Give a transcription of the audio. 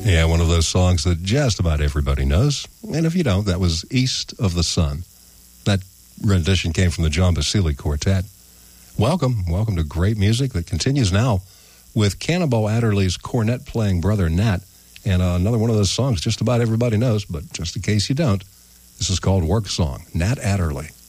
Yeah, one of those songs that just about everybody knows. And if you don't, that was East of the Sun. That rendition came from the John Basile Quartet. Welcome to great music that continues now with Cannonball Adderley's cornet-playing brother Nat, and another one of those songs just about everybody knows, but just in case you don't, this is called Work Song, Nat Adderley.